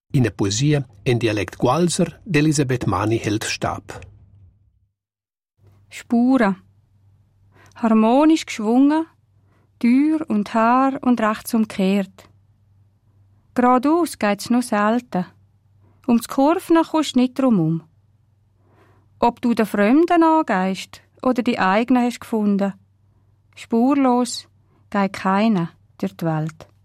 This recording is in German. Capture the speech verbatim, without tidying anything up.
In der Poesie in Dialekt Gualser d'Elisabeth Mani hält Stab. Spuren. Harmonisch geschwungen, Tür und Haar und rechts umkehrt. Geradeaus geht's nur selten. Ums Kurven kommst du nicht drumum. Ob du den Fremden angehst oder die eigenen hast gefunden, spurlos geht keiner durch die Welt.